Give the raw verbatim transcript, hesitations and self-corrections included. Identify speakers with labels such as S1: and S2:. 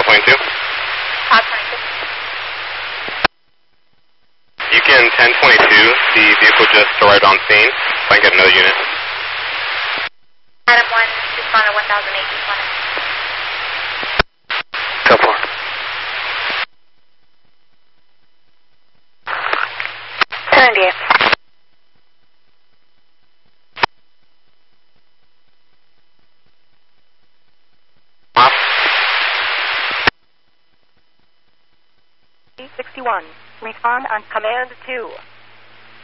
S1: twenty-two.
S2: Pod twenty-two.
S1: Yukon ten twenty-two, the vehicle just arrived on scene. If I can get another unit.
S2: Adam one, responder one thousand eight, responder.
S3: Go for it.
S2: ten ninety-eight.
S1: Off.
S2: sixty-one, respond on command two.